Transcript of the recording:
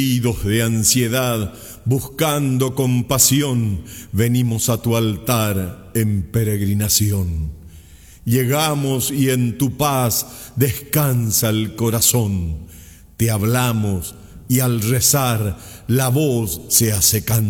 Heridos de ansiedad, buscando compasión, venimos a tu altar en peregrinación. Llegamos y en tu paz descansa el corazón. Te hablamos y al rezar la voz se hace cantar.